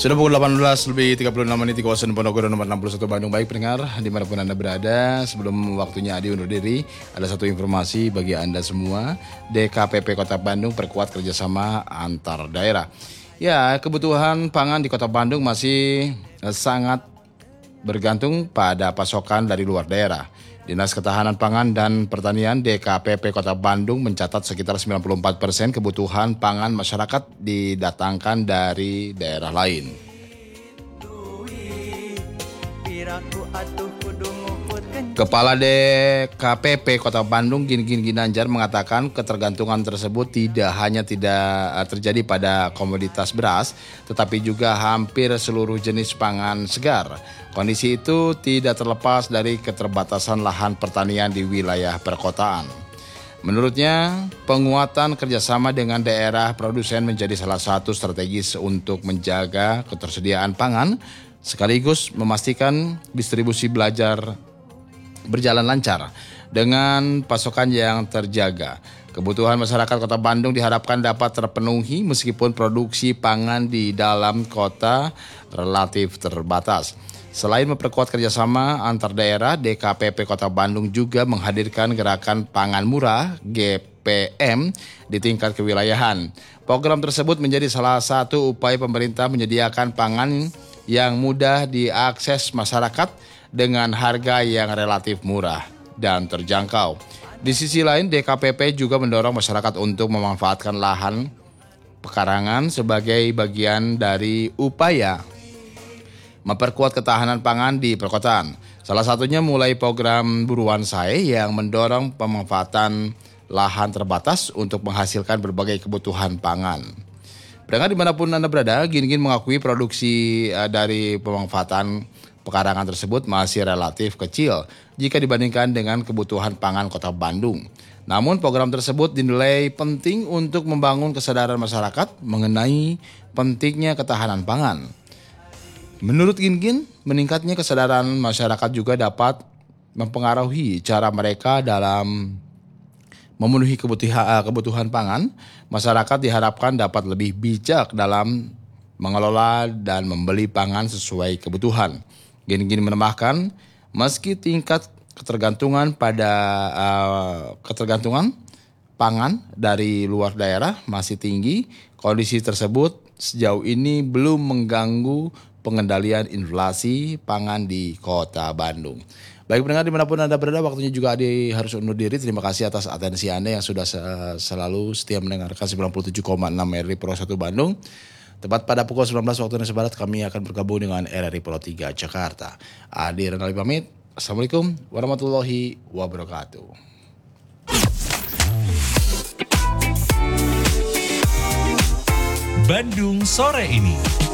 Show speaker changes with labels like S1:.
S1: Sudah pukul 18:36 di kawasan Ponorogo nomor 61 Bandung. Baik pendengar, dimanapun Anda berada, sebelum waktunya Adi undur diri, ada satu informasi bagi Anda semua. DKPP Kota Bandung perkuat kerjasama antar daerah. Ya, kebutuhan pangan di Kota Bandung masih sangat bergantung pada pasokan dari luar daerah. Dinas Ketahanan Pangan dan Pertanian DKPP Kota Bandung mencatat sekitar 94% kebutuhan pangan masyarakat didatangkan dari daerah lain. Kepala DKPP Kota Bandung Gingin Ginanjar mengatakan ketergantungan tersebut tidak terjadi pada komoditas beras, tetapi juga hampir seluruh jenis pangan segar. Kondisi itu tidak terlepas dari keterbatasan lahan pertanian di wilayah perkotaan. Menurutnya, penguatan kerjasama dengan daerah produsen menjadi salah satu strategis untuk menjaga ketersediaan pangan, sekaligus memastikan distribusi berjalan lancar dengan pasokan yang terjaga. Kebutuhan masyarakat Kota Bandung diharapkan dapat terpenuhi meskipun produksi pangan di dalam kota relatif terbatas. Selain memperkuat kerjasama antar daerah, DKPP Kota Bandung juga menghadirkan gerakan pangan murah GPM di tingkat kewilayahan. Program tersebut menjadi salah satu upaya pemerintah menyediakan pangan yang mudah diakses masyarakat dengan harga yang relatif murah dan terjangkau. Di sisi lain, DKPP juga mendorong masyarakat untuk memanfaatkan lahan pekarangan sebagai bagian dari upaya memperkuat ketahanan pangan di perkotaan. Salah satunya mulai program Buruan Sae yang mendorong pemanfaatan lahan terbatas untuk menghasilkan berbagai kebutuhan pangan. Pendengar dimanapun Anda berada, Gingin mengakui produksi dari pemanfaatan pekarangan tersebut masih relatif kecil jika dibandingkan dengan kebutuhan pangan Kota Bandung. Namun program tersebut dinilai penting untuk membangun kesadaran masyarakat mengenai pentingnya ketahanan pangan. Menurut Gingin, meningkatnya kesadaran masyarakat juga dapat mempengaruhi cara mereka dalam memenuhi kebutuhan pangan. Masyarakat diharapkan dapat lebih bijak dalam mengelola dan membeli pangan sesuai kebutuhan. Gingin menambahkan, meski tingkat ketergantungan pangan dari luar daerah masih tinggi, kondisi tersebut sejauh ini belum mengganggu pengendalian inflasi pangan di Kota Bandung. Baik pendengar dimanapun Anda berada, waktunya juga Adi harus undur diri. Terima kasih atas atensi Anda yang sudah selalu setia mendengarkan 97,6 RRI Pro 1 Bandung. Tepat pada pukul 19 waktu Indonesia Barat kami akan bergabung dengan RRI Pro 3 Jakarta. Adi Renali pamit. Assalamualaikum warahmatullahi wabarakatuh.
S2: Bandung sore ini.